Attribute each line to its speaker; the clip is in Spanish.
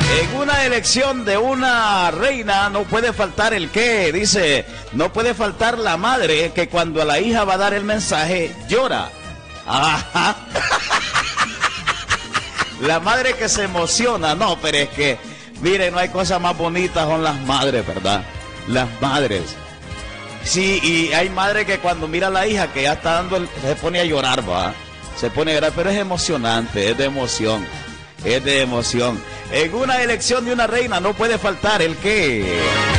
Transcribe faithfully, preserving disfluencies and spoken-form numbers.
Speaker 1: En una elección de una reina no puede faltar el qué, dice, no puede faltar la madre que cuando a la hija va a dar el mensaje llora. Ajá. La madre que se emociona, no, pero es que, mire, no hay cosa más bonita, son las madres, ¿verdad? Las madres. Sí, y hay madre que cuando mira a la hija que ya está dando, el, se pone a llorar, va, se pone a llorar, pero es emocionante, es de emoción, es de emoción. En una elección de una reina no puede faltar el qué.